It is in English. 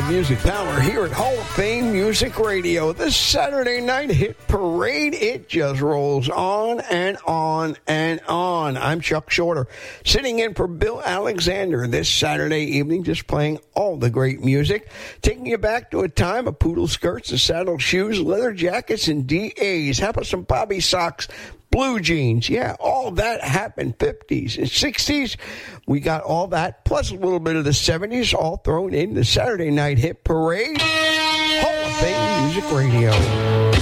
music power here at Hall of Fame Music Radio. This Saturday night hit parade, it just rolls on and on and on. I'm Chuck Shorter, sitting in for Bill Alexander this Saturday evening, just playing all the great music, taking you back to a time of poodle skirts and saddle shoes, leather jackets, and DAs. How about some Bobby socks? Blue jeans, yeah, all that happened. 50s and 60s, we got all that, plus a little bit of the 70s, all thrown in the Saturday night hit parade. Hall of Fame Music Radio.